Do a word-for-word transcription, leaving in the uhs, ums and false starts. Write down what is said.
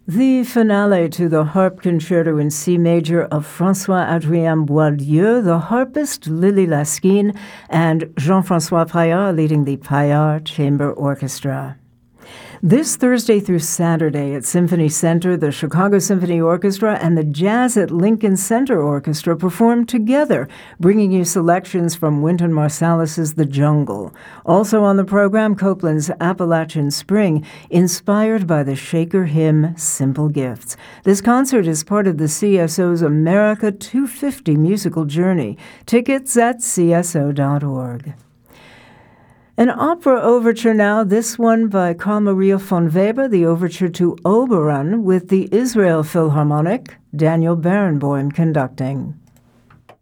The finale to the harp concerto in C major of François-Adrien Boieldieu, the harpist Lily Laskin, and Jean-François Paillard leading the Paillard Chamber Orchestra. This Thursday through Saturday at Symphony Center, the Chicago Symphony Orchestra and the Jazz at Lincoln Center Orchestra perform together, bringing you selections from Wynton Marsalis's The Jungle. Also on the program, Copland's Appalachian Spring, inspired by the Shaker hymn Simple Gifts. This concert is part of the C S O's America two fifty musical journey. Tickets at C S O dot org. An opera overture now, this one by Carl Maria von Weber, the overture to Oberon, with the Israel Philharmonic, Daniel Barenboim conducting.